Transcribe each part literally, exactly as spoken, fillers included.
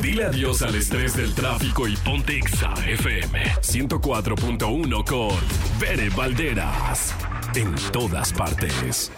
Dile adiós al estrés del tráfico y ponte Exa F M ciento cuatro punto uno con Bere Valderas. En todas partes.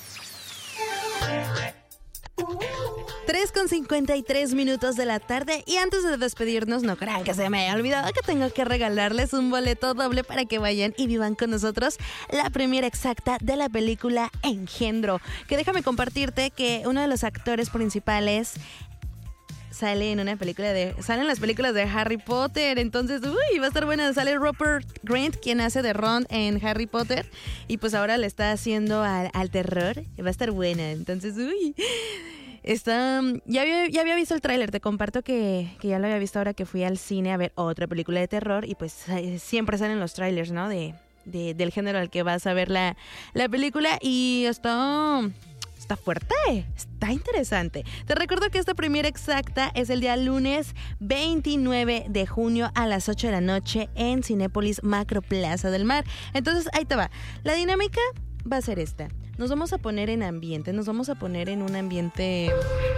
tres con cincuenta y tres minutos de la tarde. Y antes de despedirnos, no crean que se me haya olvidado que tengo que regalarles un boleto doble para que vayan y vivan con nosotros la premiere exacta de la película Engendro. Que déjame compartirte que uno de los actores principales sale en una película de... Salen las películas de Harry Potter. Entonces, uy, va a estar buena. Sale Rupert Grint, quien hace de Ron en Harry Potter. Y pues ahora le está haciendo al, al terror. Va a estar buena. Entonces, uy... Está, ya, había, ya había visto el tráiler, te comparto que, que ya lo había visto ahora que fui al cine a ver otra película de terror y pues siempre salen los trailers, ¿no? De, de, del género al que vas a ver la, la película y está, está fuerte, está interesante. Te recuerdo que esta premiere exacta es el día lunes veintinueve de junio a las ocho de la noche en Cinépolis Macro Plaza del Mar. Entonces ahí te va, la dinámica va a ser esta. Nos vamos a poner en ambiente, nos vamos a poner en un ambiente...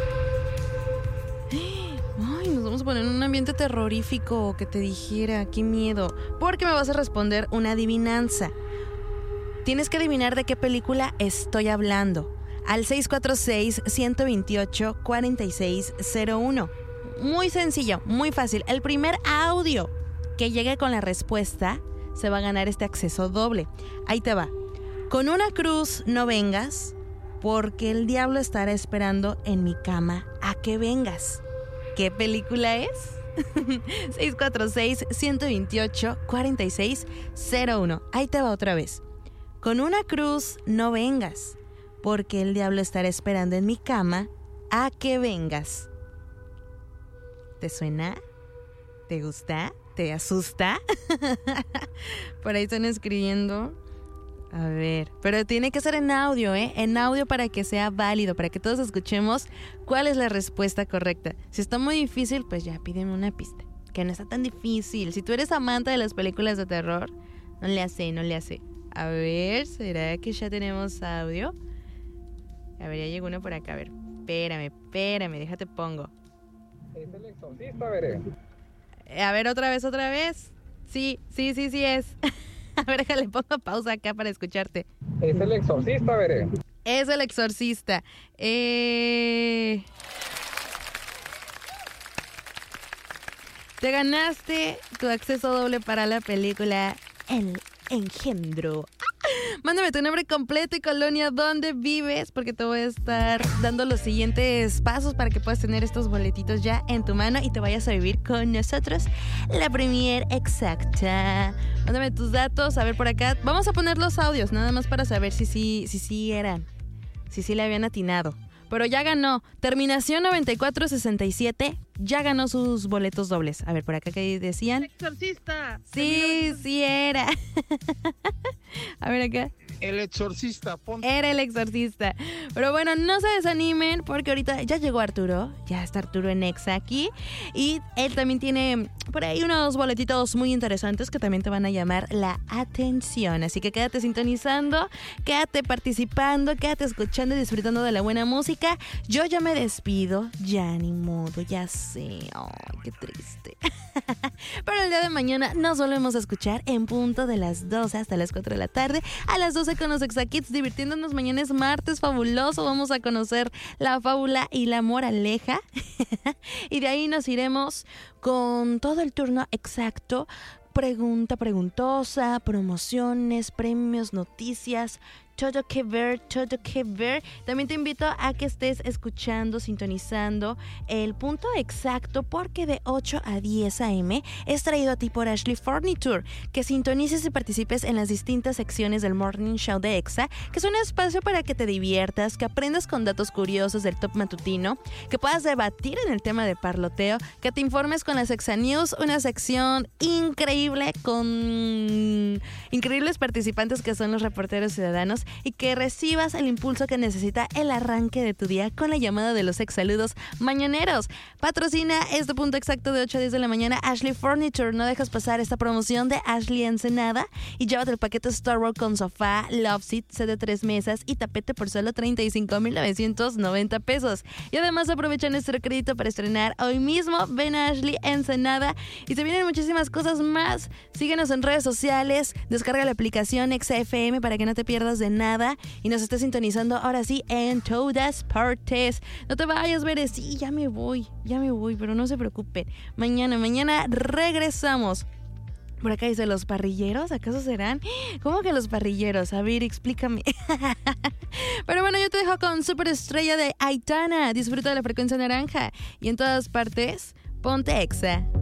Ay, nos vamos a poner en un ambiente terrorífico, que te dijera, qué miedo. Porque me vas a responder una adivinanza. Tienes que adivinar de qué película estoy hablando. Al seis cuatro seis, uno dos ocho, cuatro seis cero uno. Muy sencillo, muy fácil. El primer audio que llegue con la respuesta se va a ganar este acceso doble. Ahí te va. Con una cruz no vengas, porque el diablo estará esperando en mi cama a que vengas. ¿Qué película es? seis cuatro seis, uno dos ocho, cuatro seis cero uno. Ahí te va otra vez. Con una cruz no vengas, porque el diablo estará esperando en mi cama a que vengas. ¿Te suena? ¿Te gusta? ¿Te asusta? Por ahí están escribiendo... A ver, pero tiene que ser en audio, ¿eh? En audio para que sea válido, para que todos escuchemos cuál es la respuesta correcta. Si está muy difícil, pues ya pídeme una pista. Que no está tan difícil. Si tú eres amante de las películas de terror, no le hace, no le hace. A ver, ¿será que ya tenemos audio? A ver, ya llegó uno por acá. A ver, espérame, espérame, déjate pongo. Es el exorcista, veré. A ver, otra vez, otra vez. Sí, sí, sí, sí es. A ver, déjale, pongo pausa acá para escucharte. Es el exorcista, veré. Es el exorcista. Eh... Te ganaste tu acceso doble para la película El Engendro. Mándame tu nombre completo y colonia donde vives, porque te voy a estar dando los siguientes pasos para que puedas tener estos boletitos ya en tu mano y te vayas a vivir con nosotros la premier exacta. Mándame tus datos, a ver por acá. Vamos a poner los audios, nada más para saber si sí si, si eran, si sí le habían atinado. Pero ya ganó. Terminación noventa y cuatro sesenta y siete. Ya ganó sus boletos dobles. A ver, por acá que decían. ¡Exorcista! Sí, sí era. A ver acá. El exorcista, ponte. Era el exorcista. Pero bueno, no se desanimen porque ahorita ya llegó Arturo. Ya está Arturo en Exa aquí. Y él también tiene por ahí unos boletitos muy interesantes que también te van a llamar la atención. Así que quédate sintonizando, quédate participando, quédate escuchando y disfrutando de la buena música. Yo ya me despido. Ya ni modo, ya sé. Ay, qué triste. Pero el día de mañana nos volvemos a escuchar en punto de las doce hasta las cuatro de la tarde. A las doce con los Exakids, divirtiéndonos. Mañana es martes fabuloso. Vamos a conocer la fábula y la moraleja. Y de ahí nos iremos con todo el turno exacto. Pregunta preguntosa, promociones, premios, noticias, todo que ver, todo que ver. También te invito a que estés escuchando, sintonizando el punto exacto, porque de ocho a diez a eme es traído a ti por Ashley Furniture. Que sintonices y participes en las distintas secciones del Morning Show de Exa, que es un espacio para que te diviertas, que aprendas con datos curiosos del top matutino, que puedas debatir en el tema de parloteo, que te informes con las Exa News, una sección increíble con increíbles participantes que son los reporteros ciudadanos, y que recibas el impulso que necesita el arranque de tu día con la llamada de los ex saludos mañaneros. Patrocina este punto exacto de ocho a diez de la mañana Ashley Furniture. No dejas pasar esta promoción de Ashley Ensenada y llévate el paquete Starrock con sofá, love seat, set de tres mesas y tapete por solo treinta y cinco mil novecientos noventa pesos. Y además aprovecha nuestro crédito para estrenar hoy mismo. Ven a Ashley Ensenada y se vienen muchísimas cosas más. Síguenos en redes sociales, descarga la aplicación Exa F M para que no te pierdas de nada y nos estés sintonizando ahora sí en todas partes. No te vayas, Bere, sí, ya me voy, ya me voy, pero no se preocupen. Mañana, mañana regresamos. Por acá dice, ¿los parrilleros? ¿Acaso serán? ¿Cómo que los parrilleros? A ver, explícame. Pero bueno, yo te dejo con Superestrella de Aitana. Disfruta de la frecuencia naranja y en todas partes, ponte Exa.